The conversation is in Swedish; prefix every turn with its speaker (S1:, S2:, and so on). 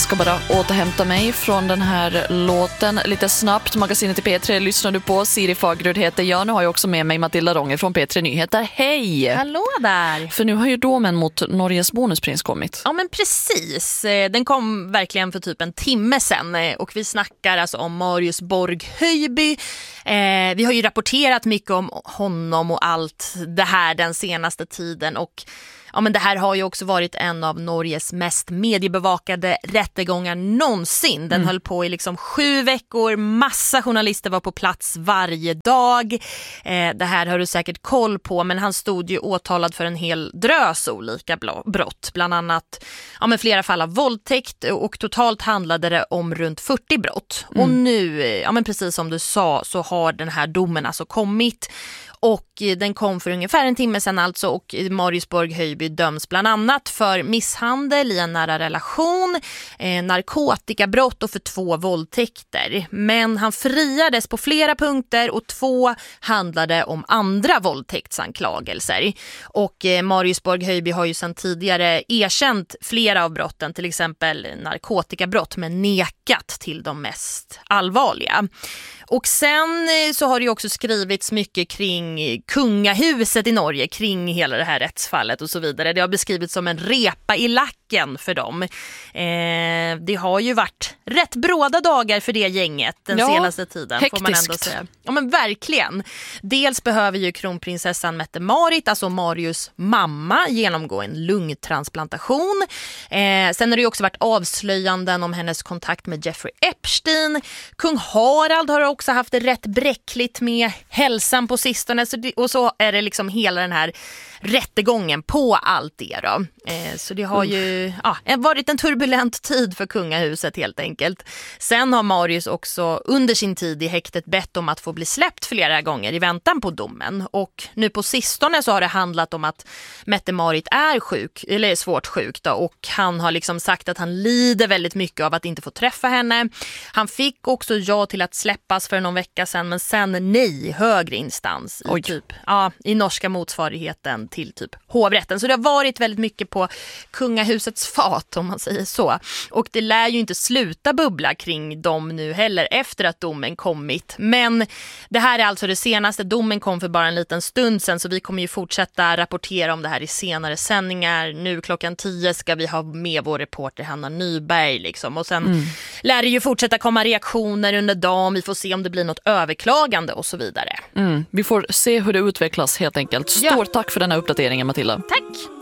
S1: Jag ska bara återhämta mig från den här låten lite snabbt. Magasinet i P3 lyssnar du på. Siri Fagerud heter jag. Nu har jag också med mig Matilda Ronger från P3 Nyheter. Hej!
S2: Hallå där!
S1: För nu har ju domen mot Norges bonusprins kommit.
S2: Ja men precis, den kom verkligen för typ en timme sedan och vi snackar alltså om Marius Borg Höjby. Vi har ju rapporterat mycket om honom och allt det här den senaste tiden och ja, men det här har ju också varit en av Norges mest mediebevakade rättegångar någonsin. Den höll på i liksom 7 veckor. Massa journalister var på plats varje dag. Det här har du säkert koll på, men han stod ju åtalad för en hel drös olika brott. Bland annat flera fall av våldtäkt och totalt handlade det om runt 40 brott. Och nu, men precis som du sa, så har den här domen alltså kommit. Och den kom för ungefär en timme sedan alltså och Marius Borg Höjby döms bland annat för misshandel i en nära relation, narkotikabrott och för 2 våldtäkter. Men han friades på flera punkter och 2 handlade om andra våldtäktsanklagelser. Och Marius Borg Höjby har ju sedan tidigare erkänt flera av brotten, till exempel narkotikabrott, men nekat till de mest allvarliga. Och sen så har det ju också skrivits mycket kring kungahuset i Norge, kring hela det här rättsfallet och så vidare. Det har beskrivits som en repa i lacken för dem. Det har ju varit rätt bråda dagar för det gänget den senaste tiden.
S1: Hektiskt.
S2: Får man ändå säga. Ja men verkligen. Dels behöver ju kronprinsessan Mette-Marit, alltså Marius mamma, genomgå en lungtransplantation. Sen har det ju också varit avslöjanden om hennes kontakt med Jeffrey Epstein. Kung Harald har också haft det rätt bräckligt med hälsan på sistone. Och så är det liksom hela den här rättegången på allt det då. Så det har ju varit en turbulent tid för kungahuset helt enkelt. Sen har Marius också under sin tid i häktet bett om att få bli släppt flera gånger i väntan på domen. Och nu på sistone så har det handlat om att Mette-Marit är sjuk, eller är svårt sjuk då, och han har liksom sagt att han lider väldigt mycket av att inte få träffa henne. Han fick också ja till att släppas för någon vecka sedan, men sen nej, högre instans i norska motsvarigheten till typ hovrätten. Så det har varit väldigt mycket på kungahusets fat om man säger så. Och det lär ju inte sluta bubbla kring dem nu heller efter att domen kommit. Men det här är alltså det senaste. Domen kom för bara en liten stund sedan så vi kommer ju fortsätta rapportera om det här i senare sändningar. Nu klockan 10 ska vi ha med vår reporter Hanna Nyberg liksom. Och sen lär det ju fortsätta komma reaktioner under dagen. Vi får se om det blir något överklagande och så vidare.
S1: Vi får se hur det utvecklas helt enkelt. Stort tack för denna uppdateringen, Matilda.
S2: Tack!